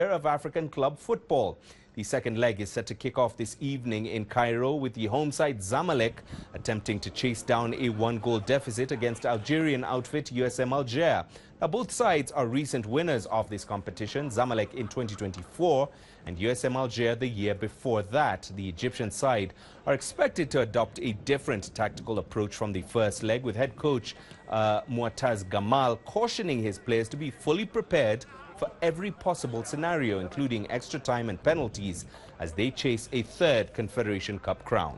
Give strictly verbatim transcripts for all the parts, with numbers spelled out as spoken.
of African club football. The second leg is set to kick off this evening in Cairo with the home side Zamalek attempting to chase down a one-goal deficit against Algerian outfit U S M Alger. Now, both sides are recent winners of this competition, Zamalek in twenty twenty-four and U S M Alger the year before that. The Egyptian side are expected to adopt a different tactical approach from the first leg, with head coach uh, Muataz Gamal cautioning his players to be fully prepared for every possible scenario, including extra time and penalties, as they chase a third Confederation Cup crown.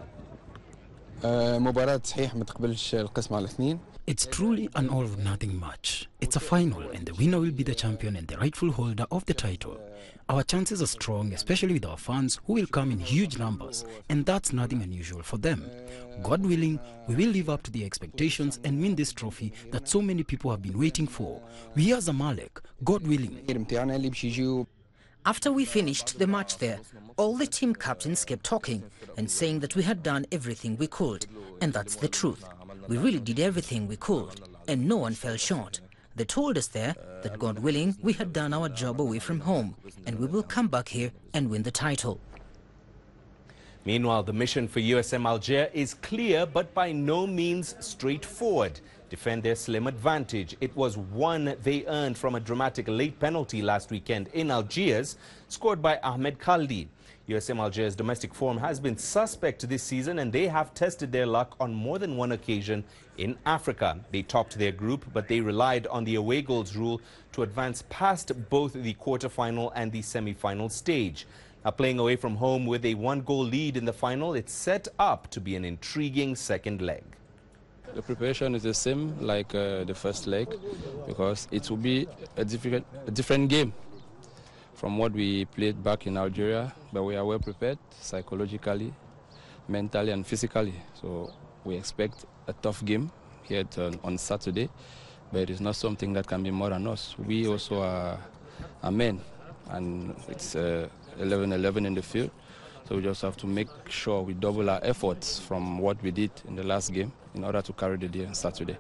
It's truly an all-or-nothing match. It's a final, and the winner will be the champion and the rightful holder of the title. Our chances are strong, especially with our fans, who will come in huge numbers, and that's nothing unusual for them. God willing, we will live up to the expectations and win this trophy that so many people have been waiting for. We are Zamalek, God willing. After we finished the match there, all the team captains kept talking and saying that we had done everything we could, and that's the truth. We really did everything we could, and no one fell short. They told us there that, God willing, we had done our job away from home, and we will come back here and win the title. Meanwhile, the mission for U S M Alger is clear, but by no means straightforward. Defend their slim advantage. It was one they earned from a dramatic late penalty last weekend in Algiers, scored by Ahmed Khaldi. U S M Alger's domestic form has been suspect this season, and they have tested their luck on more than one occasion in Africa. They topped their group, but they relied on the away goals rule to advance past both the quarter-final and the semi-final stage. Now, playing away from home with a one-goal lead in the final, it's set up to be an intriguing second leg. The preparation is the same like uh, the first leg, because it will be a different, a different game from what we played back in Algeria, but we are well prepared psychologically, mentally and physically. So we expect a tough game here to, on Saturday, but it is not something that can be more than us. We also are, are men, and it's eleven eleven in the field, so we just have to make sure we double our efforts from what we did in the last game in order to carry the day on Saturday.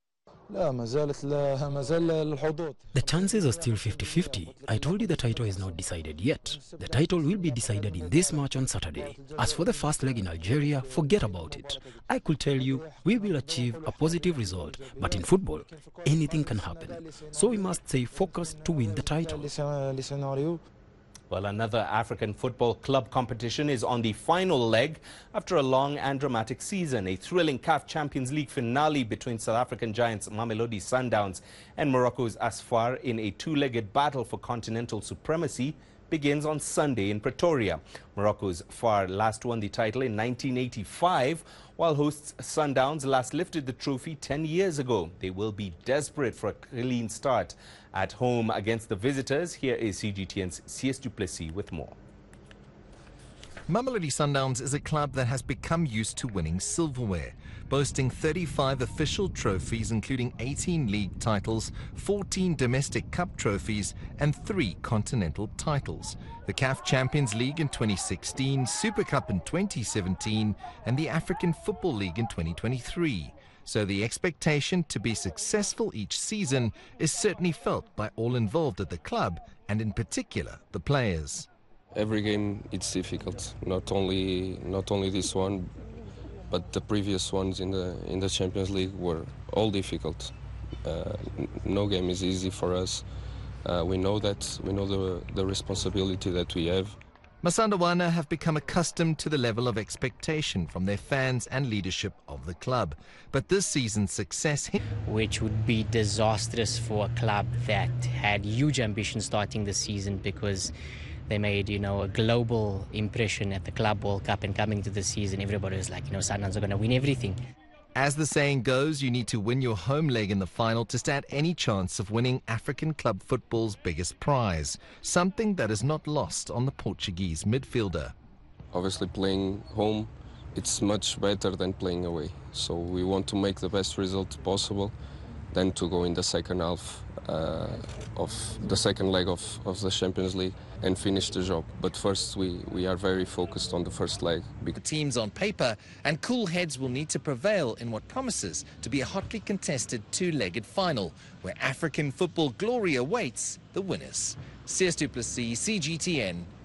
The chances are still fifty fifty. I told you the title is not decided yet. The title will be decided in this match on Saturday. As for the first leg in Algeria, forget about it. I could tell you we will achieve a positive result, but in football, anything can happen. So we must stay focused to win the title. Well, another African football club competition is on the final leg after a long and dramatic season. A thrilling C A F Champions League finale between South African giants Mamelodi Sundowns and Morocco's Asfar in a two-legged battle for continental supremacy begins on Sunday in Pretoria. Morocco's F A R last won the title in nineteen eighty-five, while hosts Sundowns last lifted the trophy ten years ago. They will be desperate for a clean start at home against the visitors. Here is C G T N's C S du Plessis with more. Mamelodi Sundowns is a club that has become used to winning silverware, boasting thirty-five official trophies, including eighteen league titles, fourteen domestic cup trophies and three continental titles. The C A F Champions League in twenty sixteen, Super Cup in twenty seventeen and the African Football League in twenty twenty-three. So the expectation to be successful each season is certainly felt by all involved at the club, and in particular the players. Every game it's difficult, not only not only this one, but the previous ones in the in the Champions League were all difficult. Uh, no game is easy for us. Uh, we know that, we know the the responsibility that we have. Masandawana have become accustomed to the level of expectation from their fans and leadership of the club. But this season's success, which would be disastrous for a club that had huge ambitions starting the season, because they made, you know, a global impression at the Club World Cup, and coming to the season, everybody was like, you know, Sundowns are going to win everything. As the saying goes, you need to win your home leg in the final to stand any chance of winning African club football's biggest prize, something that is not lost on the Portuguese midfielder. Obviously, playing home, it's much better than playing away. So we want to make the best result possible then to go in the second half uh, of the second leg of, of the Champions League and finish the job. But first, we, we are very focused on the first leg. The teams on paper, and cool heads will need to prevail in what promises to be a hotly contested two-legged final, where African football glory awaits the winners. Sias du Plessis, C G T N.